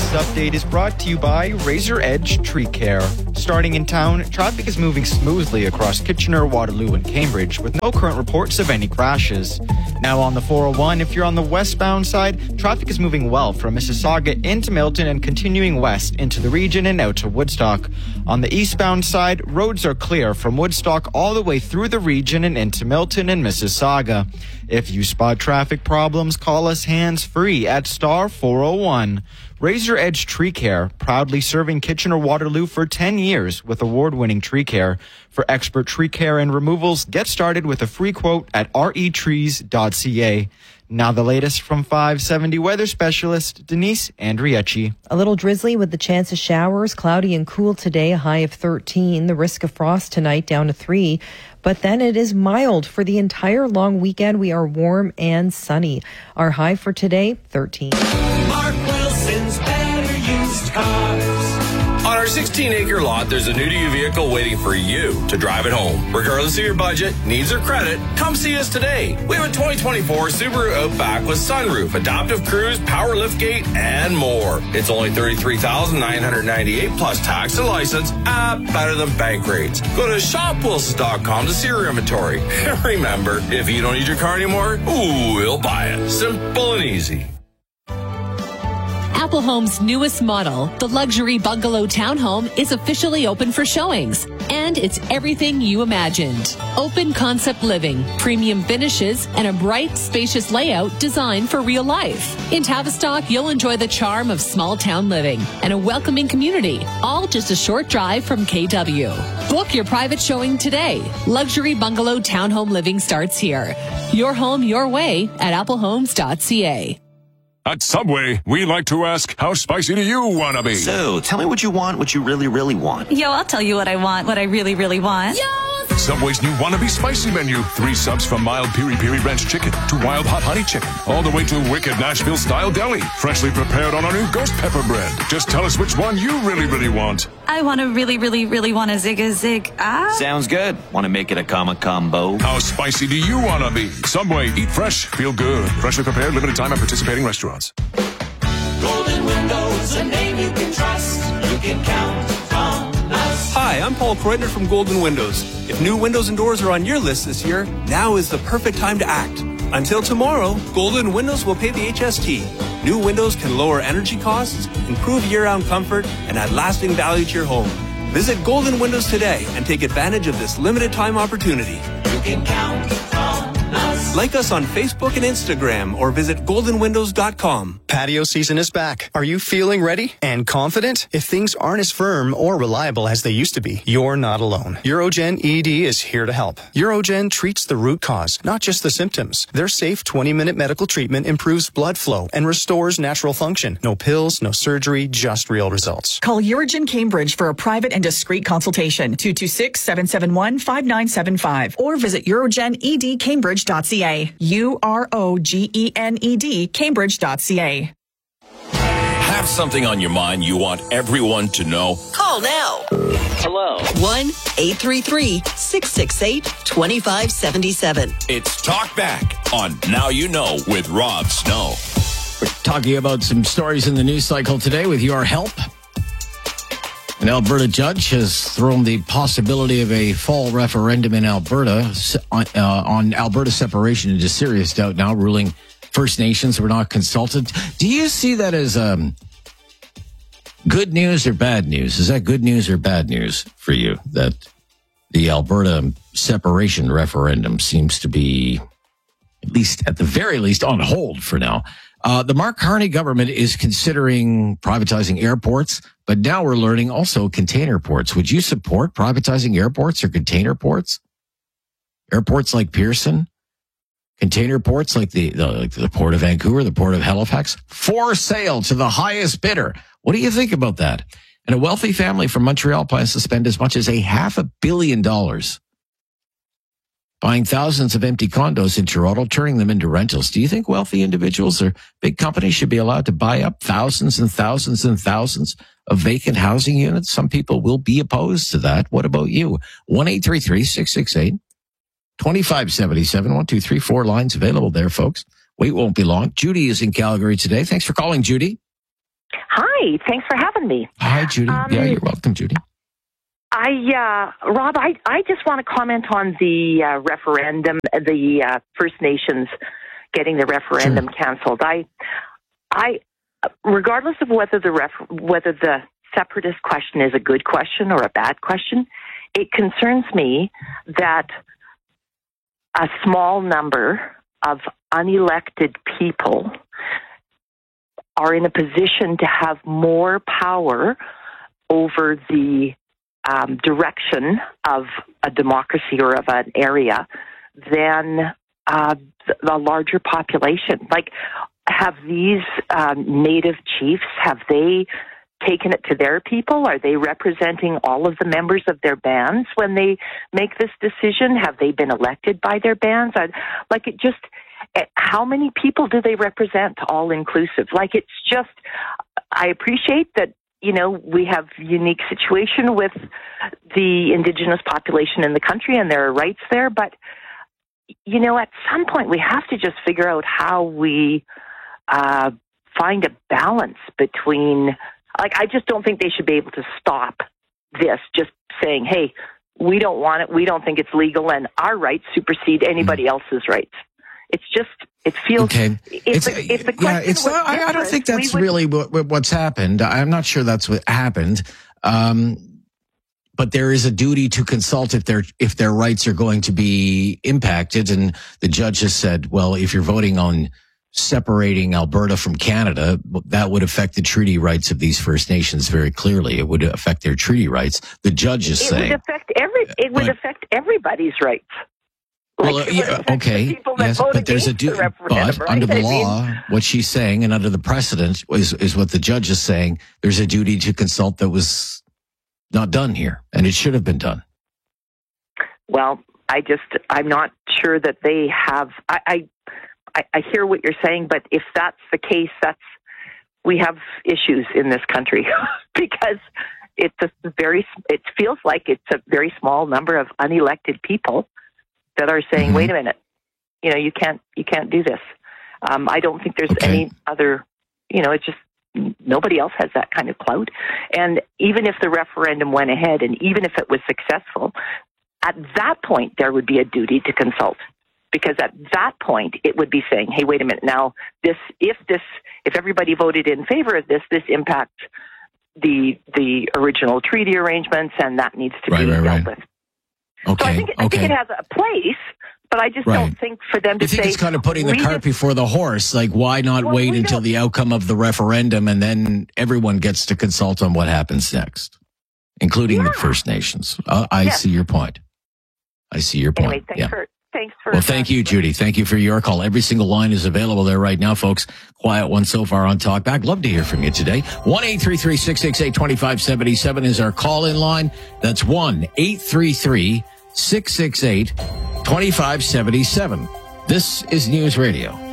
update is brought to you by Razor Edge Tree Care. Starting in town, traffic is moving smoothly across Kitchener, Waterloo, and Cambridge with no current reports of any crashes. Now on the 401, if you're on the westbound side, traffic is moving well from Mississauga into Milton and continuing west into the region and out to Woodstock. On the eastbound side, roads are clear from Woodstock all the way through the region and into Milton and Mississauga. If you spot traffic problems, call us hands-free at star 401. Razor Edge Tree Care, proudly serving Kitchener-Waterloo for 10 years with award-winning tree care. For expert tree care and removals, get started with a free quote at retrees.ca. Now the latest from 570 weather specialist Denise Andriecci. A little drizzly with the chance of showers, cloudy and cool today, a high of 13. The risk of frost tonight down to 3. But then it is mild. For the entire long weekend, we are warm and sunny. Our high for today, 13. Mark Wilson's Better Used Cars. On our 16-acre lot, there's a new-to-you vehicle waiting for you to drive it home. Regardless of your budget, needs, or credit, come see us today. We have a 2024 Subaru Outback with sunroof, adaptive cruise, power liftgate, and more. It's only $33,998 plus tax and license, better than bank rates. Go to shopwilsons.com to see our inventory. Remember, if you don't need your car anymore, we'll buy it. Simple and easy. Apple Home's newest model, the luxury bungalow townhome, is officially open for showings. And it's everything you imagined. Open concept living, premium finishes, and a bright, spacious layout designed for real life. In Tavistock, you'll enjoy the charm of small town living and a welcoming community, all just a short drive from KW. Book your private showing today. Luxury bungalow townhome living starts here. Your home, your way at applehomes.ca. At Subway, we like to ask, how spicy do you want to be? So, tell me what you want, what you really, really want. Yo, I'll tell you what I want, what I really, really want. Yo! Subway's new Wannabe Spicy Menu. 3 subs from mild piri-piri ranch chicken to wild hot honey chicken. All the way to wicked Nashville-style deli. Freshly prepared on our new ghost pepper bread. Just tell us which one you really, really want. I want to really, really, really want a Zig. Sounds good. Want to make it a combo? How spicy do you want to be? Subway, eat fresh, feel good. Freshly prepared, limited time at participating restaurants. Golden Windows, a name you can trust. You can count on us. Hi, I'm Paul Kreutner from Golden Windows. If new windows and doors are on your list this year, now is the perfect time to act. Until tomorrow, Golden Windows will pay the HST. New windows can lower energy costs, improve year-round comfort, and add lasting value to your home. Visit Golden Windows today and take advantage of this limited time opportunity. You can count on us. Like us on Facebook and Instagram or visit goldenwindows.com. Patio season is back. Are you feeling ready and confident? If things aren't as firm or reliable as they used to be, you're not alone. Eurogen ED is here to help. Eurogen treats the root cause, not just the symptoms. Their safe 20-minute medical treatment improves blood flow and restores natural function. No pills, no surgery, just real results. Call Eurogen Cambridge for a private and discreet consultation. 226-771-5975 or visit eurogenedcambridge.ca. UROGENED Cambridge.ca. Have something on your mind you want everyone to know? Call now. Hello. 1-833-668-2577. It's Talk Back on Now You Know with Rob Snow. We're talking about some stories in the news cycle today with your help. An Alberta judge has thrown the possibility of a fall referendum in Alberta on Alberta separation into serious doubt now, ruling First Nations were not consulted. Do you see that as good news or bad news? Is that good news or bad news for you, that the Alberta separation referendum seems to be, at the very least, on hold for now? The Mark Carney government is considering privatizing airports, but now we're learning also container ports. Would you support privatizing airports or container ports? Airports like Pearson, container ports like the Port of Vancouver, the Port of Halifax, for sale to the highest bidder. What do you think about that? And a wealthy family from Montreal plans to spend as much as $500 million buying thousands of empty condos in Toronto, turning them into rentals. Do you think wealthy individuals or big companies should be allowed to buy up thousands and thousands and thousands of vacant housing units? Some people will be opposed to that. What about you? 1-833-668-2577. 1, 2, 3, 4 lines available there, folks. Wait won't be long. Judy is in Calgary today. Thanks for calling, Judy. Hi, thanks for having me. Hi, Judy. Yeah, you're welcome, Judy. Rob, I just want to comment on the referendum, the First Nations getting the referendum canceled. I, regardless of whether the separatist question is a good question or a bad question, it concerns me that a small number of unelected people are in a position to have more power over the direction of a democracy or of an area than the larger population. Like, have these native chiefs, have they taken it to their people? Are they representing all of the members of their bands when they make this decision? Have they been elected by their bands? How many people do they represent, all inclusive? Like, it's just, I appreciate that, we have unique situation with the Indigenous population in the country and there are rights there, but, at some point we have to just figure out how we find a balance between, I just don't think they should be able to stop this, just saying, hey, we don't want it, we don't think it's legal, and our rights supersede anybody else's rights. It feels okay. If the question was not, I don't think that's really what's happened. I'm not sure that's what happened. But there is a duty to consult if their rights are going to be impacted. And the judge has said, well, if you're voting on separating Alberta from Canada, that would affect the treaty rights of these First Nations very clearly. It would affect their treaty rights. The judge is saying it would affect everybody's rights. Well, okay, yes, but there's a duty. But under the law, what she's saying, and under the precedent, is what the judge is saying. There's a duty to consult that was not done here, and it should have been done. Well, I'm not sure that they have. I hear what you're saying, but if that's the case, we have issues in this country because it feels like it's a very small number of unelected people that are saying, wait a minute, you can't do this. I don't think there's any other, it's just nobody else has that kind of clout. And even if the referendum went ahead and even if it was successful, at that point, there would be a duty to consult. Because at that point, it would be saying, hey, wait a minute, now, if everybody voted in favor of this impacts the original treaty arrangements, and that needs to be dealt with. Okay. So I think it has a place, but I just don't think for them to say... I think it's kind of putting the cart before the horse. Like, why not wait until the outcome of the referendum and then everyone gets to consult on what happens next, including the First Nations? I see your point. Anyway, thanks for... Well, thank you, Judy. Thank you for your call. Every single line is available there right now, folks. Quiet one so far on Talkback. Love to hear from you today. 1-833-668-2577 is our call-in line. That's 1-833-668-2577. This is News Radio.